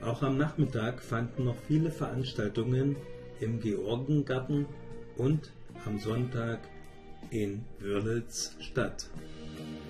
Auch am Nachmittag fanden noch viele Veranstaltungen im Georgengarten und am Sonntag in Wörlitz statt.